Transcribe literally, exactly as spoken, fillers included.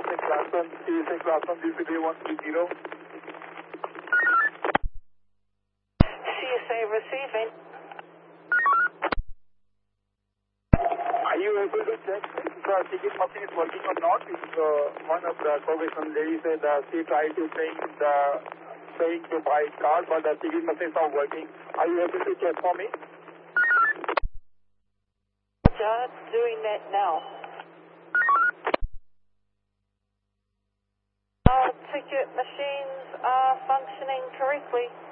S A class one, C S A class one, D C B one three zero. C S A receiving. Are you able to check if the ticket machine is working or not? If uh, one of the probation ladies said uh, she tried to paying the paying to buy card, but the ticket machine is not working. Are you able to check for me? Just doing that now. Our ticket machines are functioning correctly.